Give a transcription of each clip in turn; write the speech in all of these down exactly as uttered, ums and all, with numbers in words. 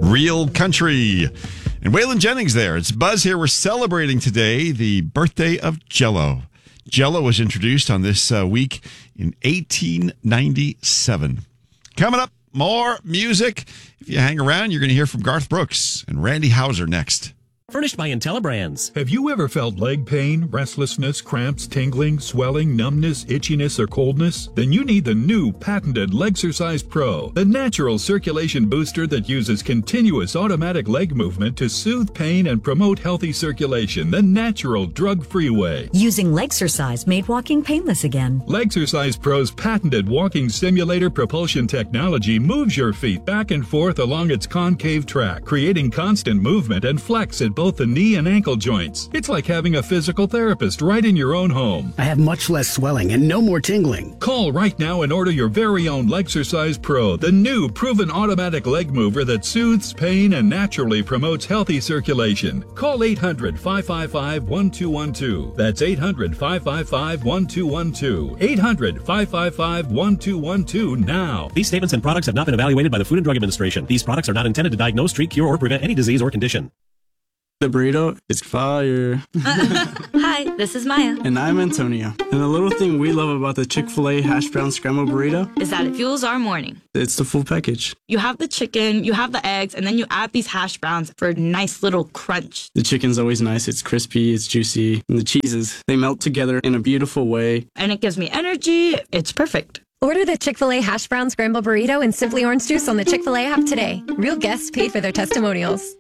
Real Country. And Waylon Jennings there. It's Buzz here. We're celebrating today the birthday of Jell-O. Jell-O was introduced on this uh, week in eighteen ninety-seven. Coming up, more music. If you hang around, you're going to hear from Garth Brooks and Randy Houser next. Furnished by IntelliBrands. Have you ever felt leg pain, restlessness, cramps, tingling, swelling, numbness, itchiness, or coldness? Then you need the new patented Legsercise Pro, the natural circulation booster that uses continuous automatic leg movement to soothe pain and promote healthy circulation the natural, drug-free way. Using Legsercise made walking painless again. Legsercise Pro's patented walking simulator propulsion technology moves your feet back and forth along its concave track, creating constant movement and flex at both the knee and ankle joints. It's like having a physical therapist right in your own home. I have much less swelling and no more tingling. Call right now and order your very own Legsercise Pro, the new proven automatic leg mover that soothes pain and naturally promotes healthy circulation. Call eight hundred, five five five, one two one two. That's eight hundred, five five five, one two one two. eight hundred, five five five, one two one two now. These statements and products have not been evaluated by the Food and Drug Administration. These products are not intended to diagnose, treat, cure, or prevent any disease or condition. The burrito is fire. Hi, this is Maya. And I'm Antonio. And the little thing we love about the Chick-fil-A hash brown scrambled burrito is that it fuels our morning. It's the full package. You have the chicken, you have the eggs, and then you add these hash browns for a nice little crunch. The chicken's always nice. It's crispy, it's juicy. And the cheeses, they melt together in a beautiful way. And it gives me energy. It's perfect. Order the Chick-fil-A hash brown scrambled burrito and Simply Orange Juice on the Chick-fil-A app today. Real guests paid for their testimonials.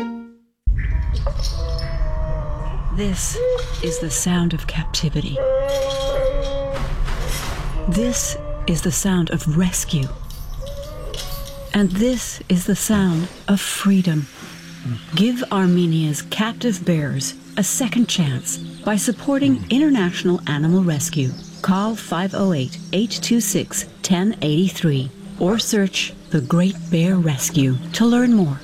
This is the sound of captivity. This is the sound of rescue. And this is the sound of freedom. Give Armenia's captive bears a second chance by supporting International Animal Rescue. Call five oh eight, eight two six, one oh eight three or search The Great Bear Rescue to learn more.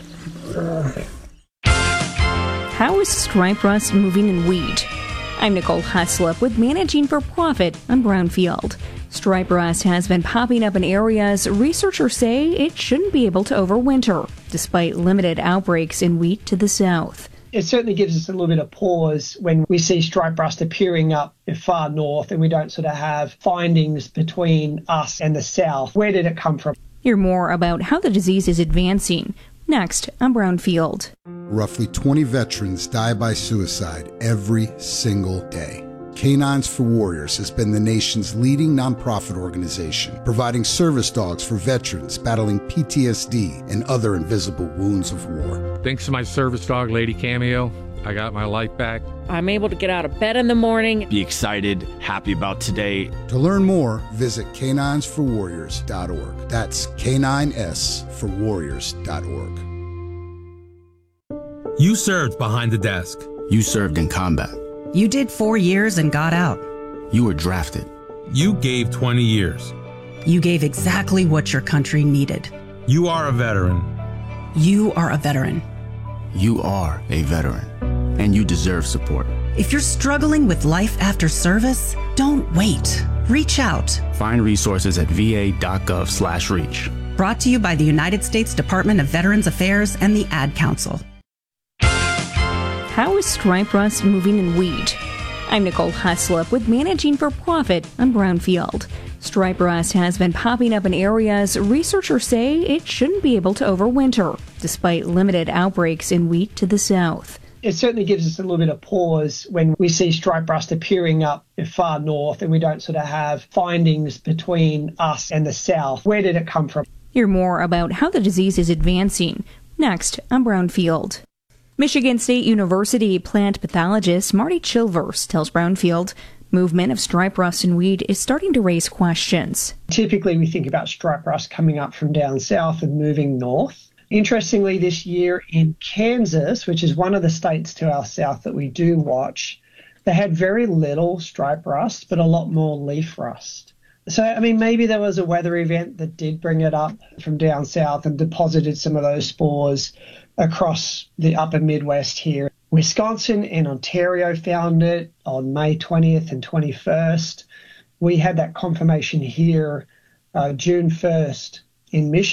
How is stripe rust moving in wheat? I'm Nicole Heslop with Managing for Profit on Brownfield. Stripe rust has been popping up in areas researchers say it shouldn't be able to overwinter, despite limited outbreaks in wheat to the south. It certainly gives us a little bit of pause when we see stripe rust appearing up far north and we don't sort of have findings between us and the south. Where did it come from? Hear more about how the disease is advancing next on Brownfield. Roughly twenty veterans die by suicide every single day. Canines for Warriors has been the nation's leading nonprofit organization, providing service dogs for veterans battling P T S D and other invisible wounds of war. Thanks to my service dog, Lady Cameo, I got my life back. I'm able to get out of bed in the morning. Be excited, happy about today. To learn more, visit canines for warriors dot org. That's K nine S for warriors dot org. You served behind the desk. You served in combat. You did four years and got out. You were drafted. You gave twenty years. You gave exactly what your country needed. You are a veteran. You are a veteran. You are a veteran, and you deserve support. If you're struggling with life after service, don't wait. Reach out. Find resources at va.gov slash reach. Brought to you by the United States Department of Veterans Affairs and the Ad Council. How is stripe rust moving in wheat? I'm Nicole Heslop with Managing for Profit on Brownfield. Stripe rust has been popping up in areas researchers say it shouldn't be able to overwinter, despite limited outbreaks in wheat to the south. It certainly gives us a little bit of pause when we see stripe rust appearing up far north and we don't sort of have findings between us and the south. Where did it come from? Hear more about how the disease is advancing next on Brownfield. Michigan State University plant pathologist Marty Chilvers tells Brownfield movement of stripe rust in wheat is starting to raise questions. Typically, we think about stripe rust coming up from down south and moving north. Interestingly, this year in Kansas, which is one of the states to our south that we do watch, they had very little stripe rust, but a lot more leaf rust. So, I mean, maybe there was a weather event that did bring it up from down south and deposited some of those spores across the upper Midwest here. Wisconsin and Ontario found it on May twentieth and twenty-first. We had that confirmation here uh, June first in Michigan.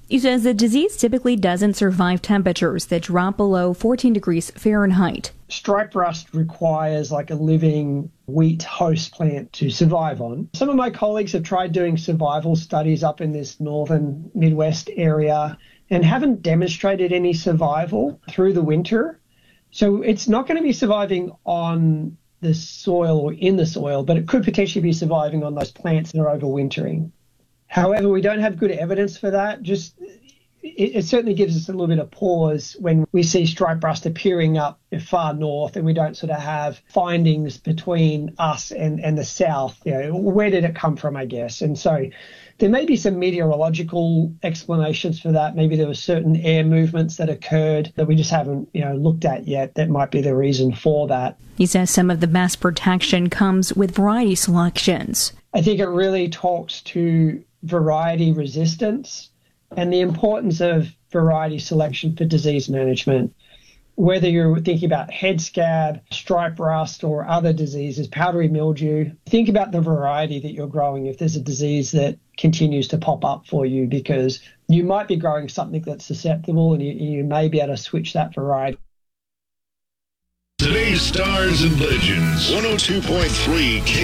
He says the disease typically doesn't survive temperatures that drop below fourteen degrees Fahrenheit. Stripe rust requires like a living wheat host plant to survive on. Some of my colleagues have tried doing survival studies up in this northern Midwest area and haven't demonstrated any survival through the winter. So it's not going to be surviving on the soil or in the soil, but it could potentially be surviving on those plants that are overwintering. However, we don't have good evidence for that. Just it, it certainly gives us a little bit of pause when we see stripe rust appearing up far north and we don't sort of have findings between us and, and the south. You know, where did it come from, I guess? And so there may be some meteorological explanations for that. Maybe there were certain air movements that occurred that we just haven't, you know, looked at yet. That might be the reason for that. He says some of the best protection comes with variety selections. I think it really talks to variety resistance and the importance of variety selection for disease management. Whether you're thinking about head scab, stripe rust, or other diseases, powdery mildew, think about the variety that you're growing if there's a disease that continues to pop up for you, because you might be growing something that's susceptible and you, you may be able to switch that variety. Today's Stars and Legends, one oh two point three K